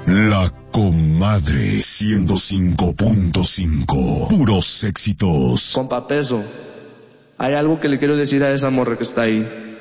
La Comadre 105.5. Puros éxitos. Compa Peso, hay algo que le quiero decir a esa morra que está ahí.